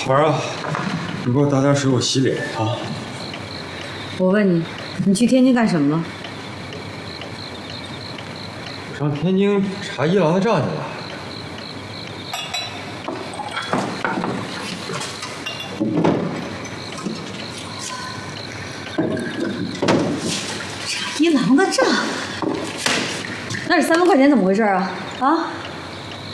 儿啊，你给我打点水，我洗脸啊。 我问你，你去天津干什么了？ 我上天津查一郎的账去了。 查一郎的账？那这3万块钱怎么回事啊？啊？